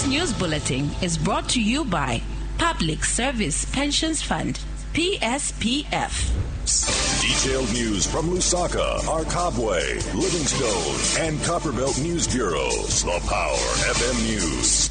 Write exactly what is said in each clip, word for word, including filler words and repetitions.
This news bulletin is brought to you by Public Service Pensions Fund, P S P F. Detailed news from Lusaka, Arkabwe, Livingstone, and Copperbelt News Bureaus. The Power F M News.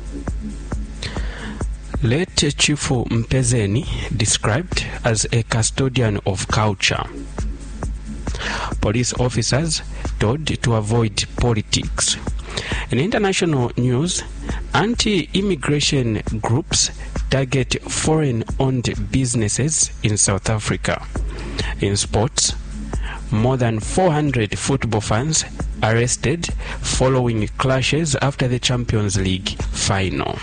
Late Chifu Mpezeni described as a custodian of culture. Police officers told to avoid politics. In international news, anti-immigration groups target foreign-owned businesses in South Africa. In sports, more than four hundred football fans arrested following clashes after the Champions League final.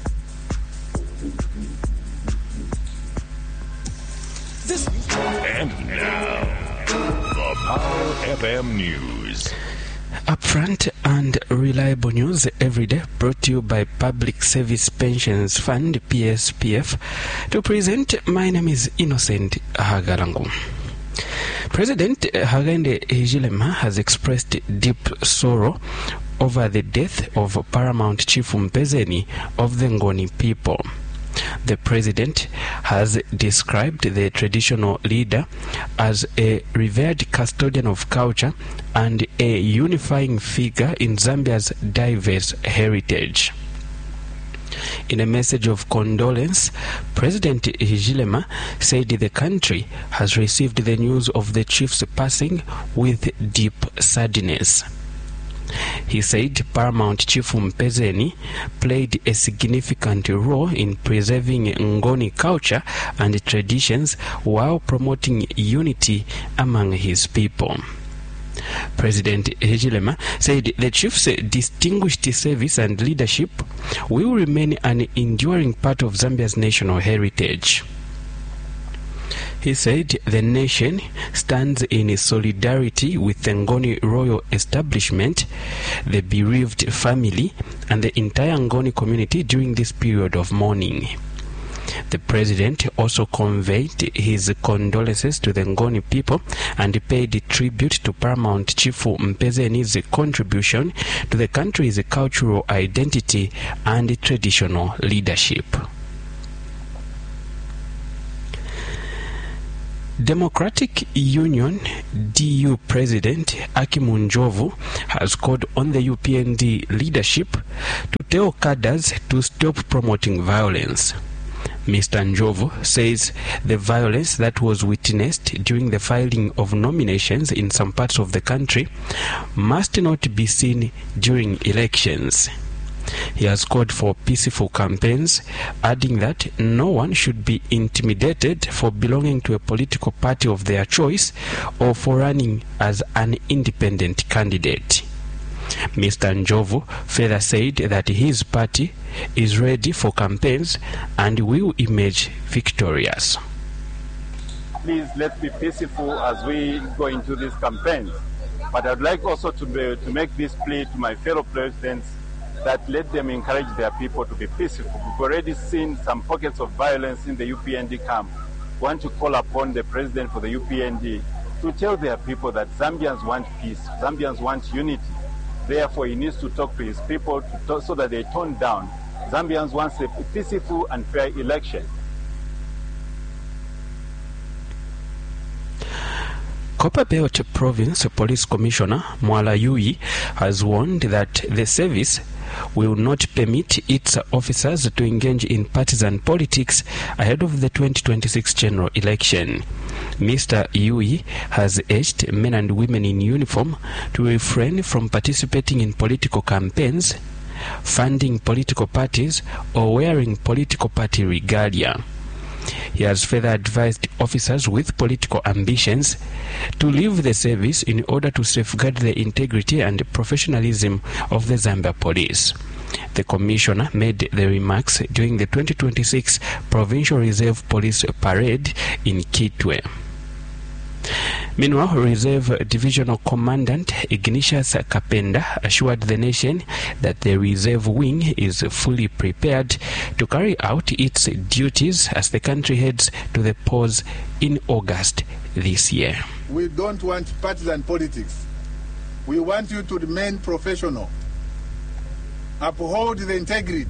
And now, the Power F M News. Upfront and reliable news every day, brought to you by Public Service Pensions Fund, P S P F. To present, my name is Innocent Hagalangu. President Hakainde Hichilema has expressed deep sorrow over the death of Paramount Chief Mpezeni of the Ngoni people. The president has described the traditional leader as a revered custodian of culture and a unifying figure in Zambia's diverse heritage. In a message of condolence, President Hichilema said the country has received the news of the chief's passing with deep sadness. He said Paramount Chief Mpezeni played a significant role in preserving Ngoni culture and traditions while promoting unity among his people. President Hichilema said the chief's distinguished service and leadership will remain an enduring part of Zambia's national heritage. He said the nation stands in solidarity with the Ngoni royal establishment, the bereaved family, and the entire Ngoni community during this period of mourning. The president also conveyed his condolences to the Ngoni people and paid tribute to Paramount Chief Mpezeni's contribution to the country's cultural identity and traditional leadership. Democratic Union D U President Hakimu Njovu has called on the U P N D leadership to tell cadres to stop promoting violence. Mister Njovu says the violence that was witnessed during the filing of nominations in some parts of the country must not be seen during elections. He has called for peaceful campaigns, adding that no one should be intimidated for belonging to a political party of their choice or for running as an independent candidate. Mister Njovu further said that his party is ready for campaigns and will emerge victorious. Please, let's be peaceful as we go into these campaigns. But I'd like also to, be, to make this plea to my fellow presidents that let them encourage their people to be peaceful. We've already seen some pockets of violence in the U P N D camp. We want to call upon the president for the U P N D to tell their people that Zambians want peace, Zambians want unity. Therefore, he needs to talk to his people to talk, so that they tone down. Zambians want a peaceful and fair election. Copperbelt Province Police Commissioner Mwala Yui has warned that the service will not permit its officers to engage in partisan politics ahead of the twenty twenty-six general election. Mister Yui has urged men and women in uniform to refrain from participating in political campaigns, funding political parties, or wearing political party regalia. He has further advised officers with political ambitions to leave the service in order to safeguard the integrity and professionalism of the Zambia Police. The Commissioner made the remarks during the twenty twenty-six Provincial Reserve Police Parade in Kitwe. Meanwhile, Reserve Divisional Commandant Ignatius Kapenda assured the nation that the Reserve Wing is fully prepared to carry out its duties as the country heads to the polls in August this year. We don't want partisan politics. We want you to remain professional. Uphold the integrity.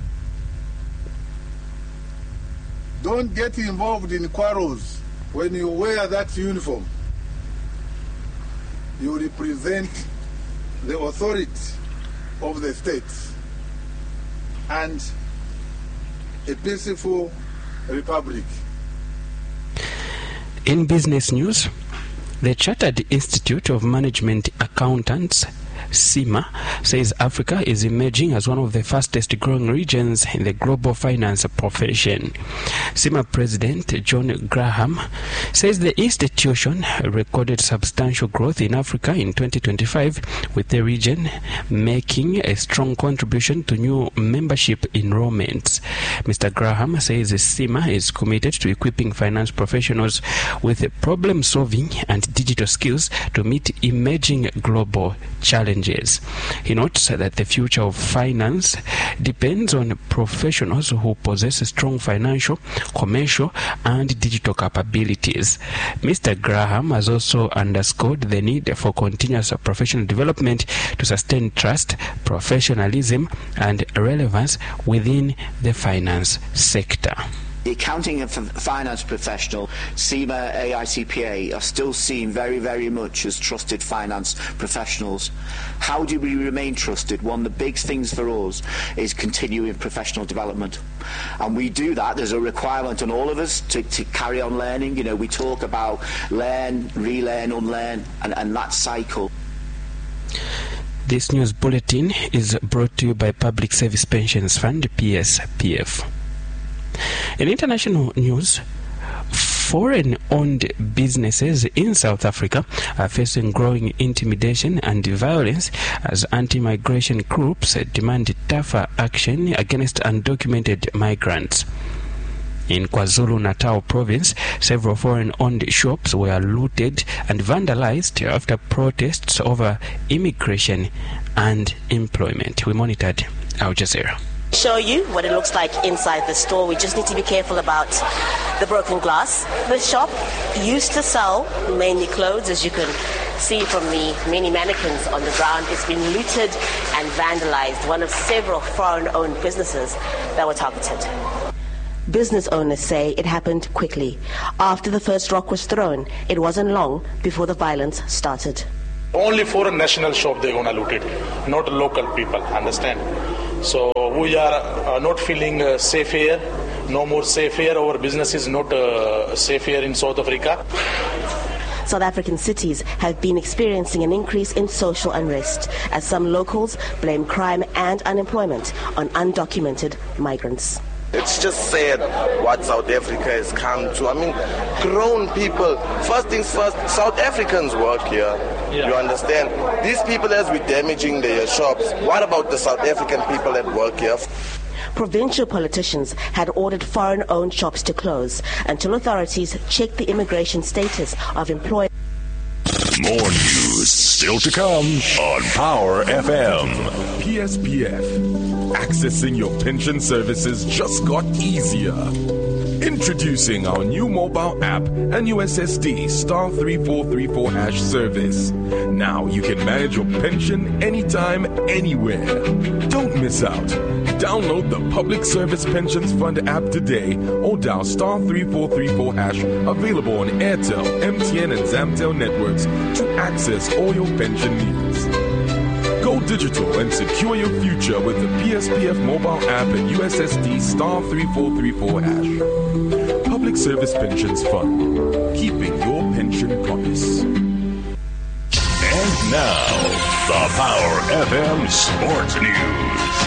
Don't get involved in quarrels when you wear that uniform. You represent the authority of the state and a peaceful republic. In business news, the Chartered Institute of Management Accountants, CIMA, says Africa is emerging as one of the fastest growing regions in the global finance profession. CIMA President John Graham says the institution recorded substantial growth in Africa in twenty twenty-five, with the region making a strong contribution to new membership enrollments. Mister Graham says CIMA is committed to equipping finance professionals with problem solving and digital skills to meet emerging global challenges. He notes that the future of finance depends on professionals who possess strong financial, commercial, and digital capabilities. Mister Graham has also underscored the need for continuous professional development to sustain trust, professionalism, and relevance within the finance sector. The accounting and finance professional, CIMA, A I C P A, are still seen very, very much as trusted finance professionals. How do we remain trusted? One of the big things for us is continuing professional development. And we do that. There's a requirement on all of us to, to carry on learning. You know, we talk about learn, relearn, unlearn, and, and that cycle. This news bulletin is brought to you by Public Service Pensions Fund, P S P F. In international news, foreign-owned businesses in South Africa are facing growing intimidation and violence as anti-migration groups demand tougher action against undocumented migrants. In KwaZulu-Natal province, several foreign-owned shops were looted and vandalized after protests over immigration and employment. We monitored Al Jazeera. Show you what it looks like inside the store. We just need to be careful about the broken glass. The shop used to sell mainly clothes, as you can see from the many mannequins on the ground. It's been looted and vandalized, one of several foreign-owned businesses that were targeted. Business owners say it happened quickly. After the first rock was thrown, it wasn't long before the violence started. Only foreign national shop they're going to loot it, not local people, understand? So we are uh, not feeling uh, safe here, no more safe here. Our business is not uh, safe here in South Africa. South African cities have been experiencing an increase in social unrest as some locals blame crime and unemployment on undocumented migrants. It's just sad what South Africa has come to. I mean, grown people. First things first, South Africans work here. Yeah. You understand? These people has been damaging their shops. What about the South African people that work here? Provincial politicians had ordered foreign-owned shops to close until authorities checked the immigration status of employees. More news still to come on Power F M. P S P F. Accessing your pension services just got easier. Introducing our new mobile app and U S S D star three four three four hash service. Now you can manage your pension anytime, anywhere. Don't miss out. Download the Public Service Pensions Fund app today or dial star three four three four hash, available on Airtel, M T N and Zamtel networks to access all your pension needs. Go digital and secure your future with the P S P F mobile app and U S S D star three four three four hash. Public Service Pensions Fund, keeping your pension promise. And now, the Power F M Sports News.